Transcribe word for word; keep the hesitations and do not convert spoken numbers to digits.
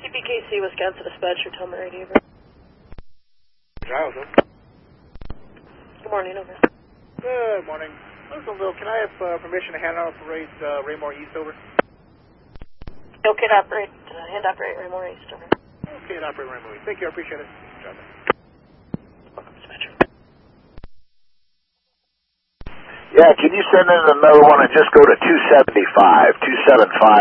B K C, Wisconsin dispatcher, tell me radio. Giles, over. Good morning, over. Good morning. Wilsonville, can I have uh, permission to hand operate uh, Raymore East, over? Okay, to operate, uh, hand operate Raymore East, over. Okay, to operate Raymore East. Thank you, I appreciate it. Good job. Welcome, dispatcher. Yeah, can you send in another one and just go to two seventy-five, two seventy-five?